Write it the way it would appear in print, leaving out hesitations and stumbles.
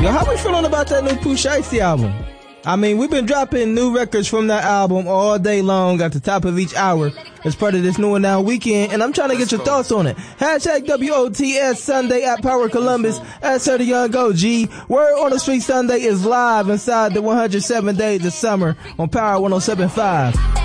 Yo, how we feeling about that new Pooh Shiesty album? I mean, we've been dropping new records from that album all day long at the top of each hour as part of this New and Now weekend, and I'm trying to get your thoughts on it. Hashtag WOTS Sunday at Power Columbus at Sir the Young OG. Word on the Street Sunday is live inside the 107 Days of Summer on Power 107.5.